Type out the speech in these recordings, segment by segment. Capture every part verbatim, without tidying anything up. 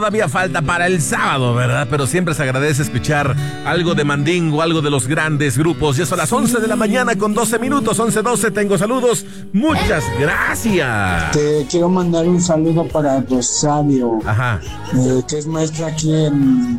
Todavía falta para el sábado, ¿verdad? Pero siempre se agradece escuchar algo de Mandingo, algo de los grandes grupos. Y eso a las once de la mañana con doce minutos, once doce. Tengo saludos. Muchas gracias. Te quiero mandar un saludo para Rosario. Ajá. Eh, que es maestra aquí en,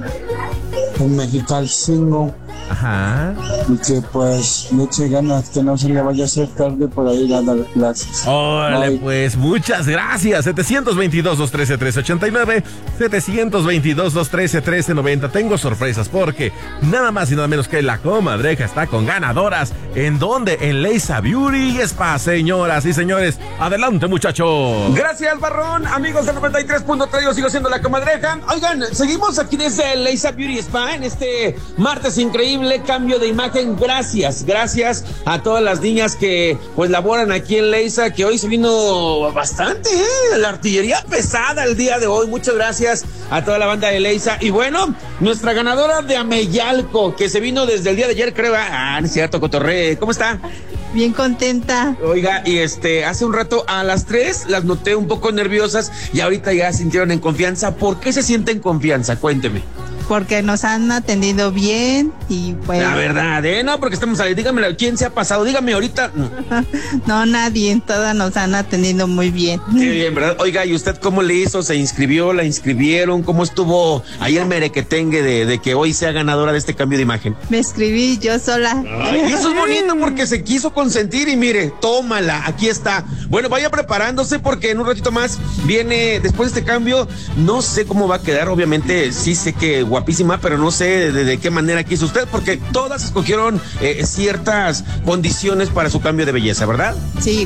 en Mexicalcingo. Ajá. Y que pues le eche ganas, que no se le vaya a hacer tarde por ir a dar clases. Órale, Bye. pues, muchas gracias. setecientos veintidós, doscientos trece, trece ochenta y nueve, setecientos veintidós, doscientos trece, trece noventa. Tengo sorpresas porque nada más y nada menos que la comadreja está con ganadoras. ¿En dónde? En Leisa Beauty Spa, señoras y señores. Adelante, muchachos. Gracias, Barrón. Amigos de noventa y tres punto tres, yo sigo siendo la comadreja. Oigan, seguimos aquí desde Leisa Beauty Spa en este martes increíble. Cambio de imagen, gracias, gracias a todas las niñas que pues laboran aquí en Leisa, que hoy se vino bastante, ¿eh? La artillería pesada el día de hoy. Muchas gracias a toda la banda de Leisa. Y bueno, nuestra ganadora de Ameyalco, que se vino desde el día de ayer, creo. Ah, no es cierto, Cotorre, ¿cómo está? Bien contenta. Oiga, y este, hace un rato a las tres las noté un poco nerviosas y ahorita ya se sintieron en confianza. ¿Por qué se sienten en confianza? Cuénteme. Porque nos han atendido bien y pues... La verdad, ¿eh? No, porque estamos ahí. Dígame, ¿quién se ha pasado? Dígame ahorita. No, nadie. Todas nos han atendido muy bien. Qué bien, ¿verdad? Oiga, ¿y usted cómo le hizo? ¿Se inscribió? ¿La inscribieron? ¿Cómo estuvo ahí el merequetengue de, de que hoy sea ganadora de este cambio de imagen? Me escribí yo sola. Ay, y eso es bonito porque se quiso consentir y mire, tómala, aquí está. Bueno, vaya preparándose porque en un ratito más viene, después de este cambio, no sé cómo va a quedar. Obviamente sí sé que guapísima, pero no sé de, de qué manera quiso usted, porque todas escogieron eh, ciertas condiciones para su cambio de belleza, ¿verdad? Sí,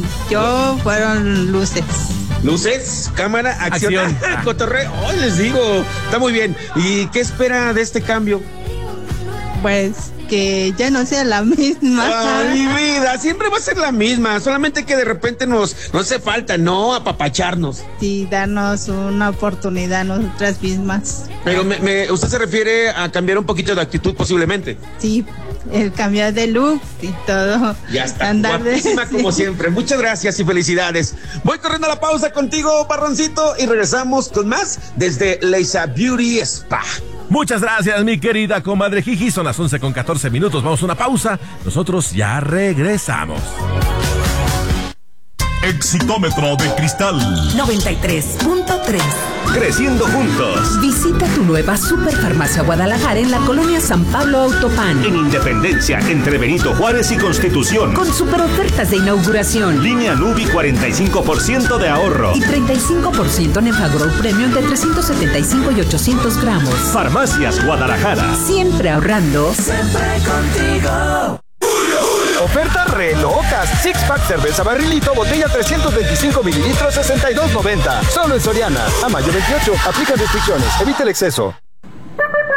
yo fueron luces. Luces, cámara, acción, acción. Cotorreo, hoy les digo, está muy bien. ¿Y qué espera de este cambio? Pues que ya no sea la misma. Ay, mi vida, siempre va a ser la misma, solamente que de repente nos, no hace falta, ¿no? Apapacharnos. Sí, darnos una oportunidad a nosotras mismas. Pero me, me, usted se refiere a cambiar un poquito de actitud posiblemente. Sí, el cambiar de look y todo. Ya está, andar guapísima de... como siempre. Muchas gracias y felicidades. Voy corriendo a la pausa contigo, Barroncito, y regresamos con más desde Leisa Beauty Spa. Muchas gracias, mi querida comadre Jiji. Son las once con catorce minutos. Vamos a una pausa. Nosotros ya regresamos. Exitómetro de cristal noventa y tres punto tres. Creciendo juntos. Visita tu nueva Superfarmacia Guadalajara en la colonia San Pablo Autopan. En Independencia, entre Benito Juárez y Constitución. Con super ofertas de inauguración. Línea Nubi, cuarenta y cinco por ciento de ahorro. Y treinta y cinco por ciento en Enfagrow Premium de trescientos setenta y cinco y ochocientos gramos. Farmacias Guadalajara. Siempre ahorrando. Siempre contigo. Ofertas re locas. Six pack cerveza barrilito, botella trescientos veinticinco mililitros, sesenta y dos noventa. Solo en Soriana. A mayo veintiocho. Aplican restricciones. Evita el exceso.